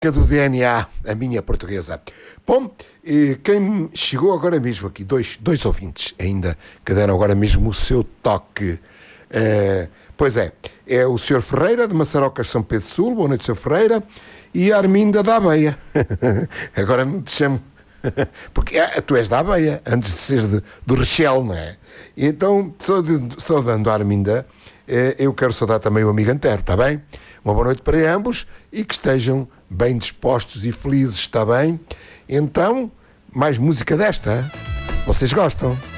do DNA, a minha portuguesa. Bom, quem chegou agora mesmo aqui, dois ouvintes ainda, que deram agora mesmo o seu toque. Pois é o Sr. Ferreira, de Maçarocas, São Pedro Sul. Boa noite, Sr. Ferreira. E a Arminda da Abeia. Agora não te chamo, porque tu és da Abeia, antes de seres do Rechel, não é? Então, saudando a Arminda, eu quero saudar também o amigo Antero, está bem? Uma boa noite para ambos e que estejam bem dispostos e felizes, está bem? Então, mais música desta, vocês gostam?